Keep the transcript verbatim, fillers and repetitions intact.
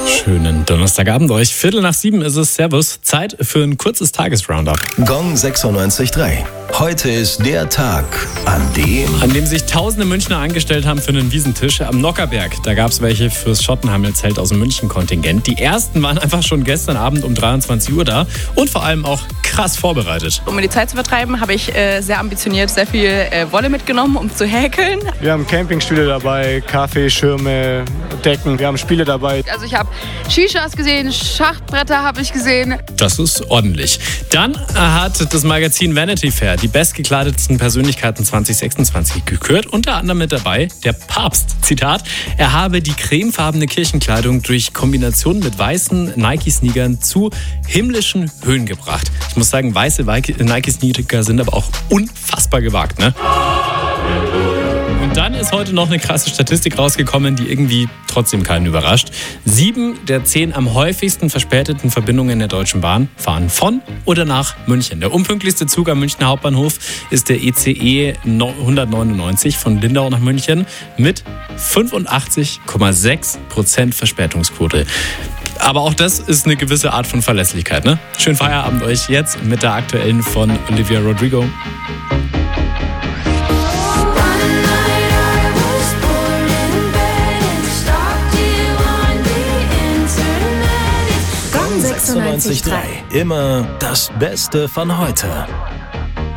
Schönen Donnerstagabend euch. Viertel nach sieben ist es. Servus. Zeit für ein kurzes Tagesroundup. Gong sechsundneunzig Komma drei. Heute ist der Tag, an dem... An dem sich tausende Münchner angestellt haben für einen Wiesentisch am Nockerberg. Da gab es welche fürs Schottenhamel-Zelt aus dem München-Kontingent. Die ersten waren einfach schon gestern Abend um dreiundzwanzig Uhr da und vor allem auch krass vorbereitet. Um mir die Zeit zu vertreiben, habe ich äh, sehr ambitioniert sehr viel äh, Wolle mitgenommen, um zu häkeln. Wir haben Campingstühle dabei, Kaffee, Schirme, Decken. Wir haben Spiele dabei. Also ich habe Shishas gesehen, Schachbretter habe ich gesehen. Das ist ordentlich. Dann hat das Magazin Vanity Fair die bestgekleidetsten Persönlichkeiten zwanzig sechsundzwanzig gekürt. Unter anderem mit dabei der Papst. Zitat: Er habe die cremefarbene Kirchenkleidung durch Kombination mit weißen Nike-Sneakern zu himmlischen Höhen gebracht. Ich muss sagen, weiße Nike-Sneaker sind aber auch unfassbar gewagt, ne? Und dann ist heute noch eine krasse Statistik rausgekommen, die irgendwie trotzdem keinen überrascht. Sieben der zehn am häufigsten verspäteten Verbindungen der Deutschen Bahn fahren von oder nach München. Der unpünktlichste Zug am Münchner Hauptbahnhof ist der I C E hundertneunundneunzig von Lindau nach München mit fünfundachtzig Komma sechs Prozent Verspätungsquote. Aber auch das ist eine gewisse Art von Verlässlichkeit, ne? Schönen Feierabend euch jetzt mit der aktuellen von Olivia Rodrigo. Gong sechsundneunzig Komma drei. Immer das Beste von heute.